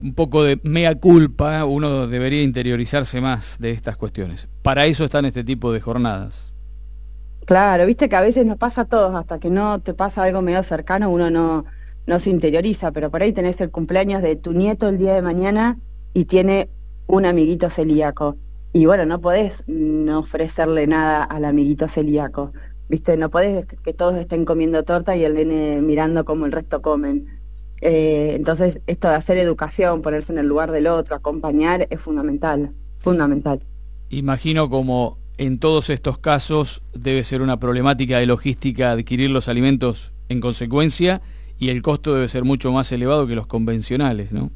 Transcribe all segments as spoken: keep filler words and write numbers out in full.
un poco de mea culpa, uno debería interiorizarse más de estas cuestiones. Para eso están este tipo de jornadas. Claro, viste que a veces nos pasa a todos, hasta que no te pasa algo medio cercano, uno no, no se interioriza, pero por ahí tenés el cumpleaños de tu nieto el día de mañana y tiene un amiguito celíaco. Y bueno, no podés no ofrecerle nada al amiguito celíaco, viste, no podés que todos estén comiendo torta y el nene mirando cómo el resto comen. Eh, entonces, esto de hacer educación, ponerse en el lugar del otro, acompañar, es fundamental, fundamental. Imagino como en todos estos casos debe ser una problemática de logística adquirir los alimentos en consecuencia y el costo debe ser mucho más elevado que los convencionales, ¿no?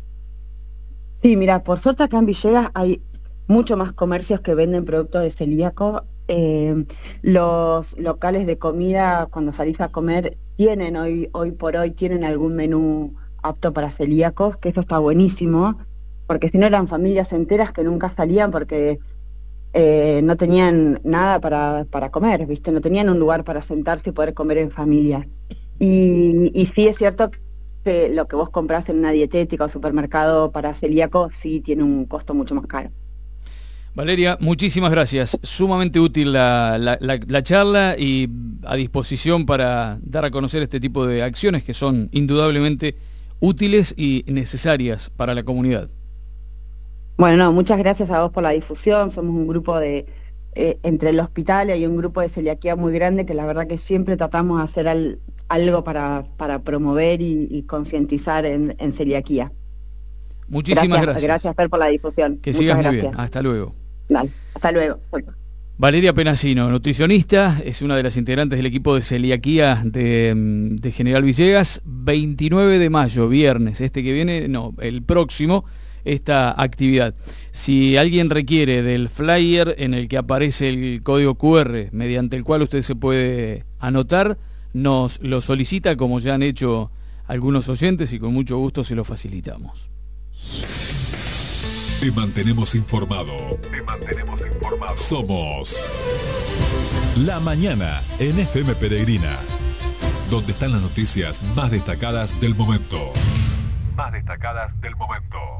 Sí, mira, por suerte acá en Villegas hay mucho más comercios que venden productos de celíaco. Eh, los locales de comida, cuando salís a comer, tienen hoy, hoy por hoy, tienen algún menú apto para celíacos, que eso está buenísimo, porque si no eran familias enteras que nunca salían porque eh, no tenían nada para, para comer, ¿viste? No tenían un lugar para sentarse y poder comer en familia. Y, y sí es cierto que lo que vos comprás en una dietética o supermercado para celíaco sí tiene un costo mucho más caro. Valeria, muchísimas gracias. Sumamente útil la, la, la, la charla y a disposición para dar a conocer este tipo de acciones que son indudablemente útiles y necesarias para la comunidad. Bueno, no, muchas gracias a vos por la difusión. Somos un grupo de, eh, entre el hospital hay un grupo de celiaquía muy grande que la verdad que siempre tratamos de hacer al, algo para, para promover y, y concientizar en, en celiaquía. Muchísimas Gracias, gracias. gracias Fer por la difusión. Que sigas Muchas muy gracias. bien. Hasta luego. Dale, hasta luego. Valeria Penasino, nutricionista, es una de las integrantes del equipo de celiaquía de, de General Villegas. veintinueve de mayo, viernes, este que viene, no, el próximo, esta actividad. Si alguien requiere del flyer en el que aparece el código cu erre, mediante el cual usted se puede anotar, nos lo solicita, como ya han hecho algunos oyentes, y con mucho gusto se lo facilitamos. Te mantenemos informado. Te mantenemos informado. Somos La Mañana en F M Peregrina, donde están las noticias más destacadas del momento. Más destacadas del momento.